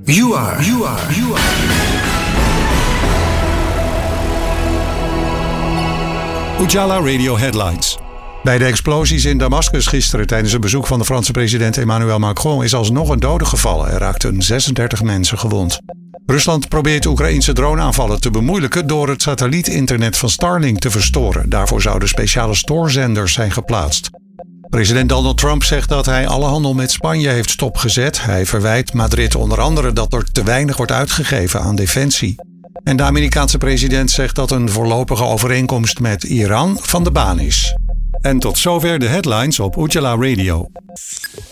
You are. Ujala Radio Headlines. Bij de explosies in Damascus gisteren tijdens een bezoek van de Franse president Emmanuel Macron is alsnog een dode gevallen. Er raakten 36 mensen gewond. Rusland probeert Oekraïnse droneaanvallen te bemoeilijken door het satellietinternet van Starlink te verstoren. Daarvoor zouden speciale stoorzenders zijn geplaatst. President Donald Trump zegt dat hij alle handel met Spanje heeft stopgezet. Hij verwijt Madrid onder andere dat er te weinig wordt uitgegeven aan defensie. En de Amerikaanse president zegt dat een voorlopige overeenkomst met Iran van de baan is. En tot zover de headlines op Ujala Radio.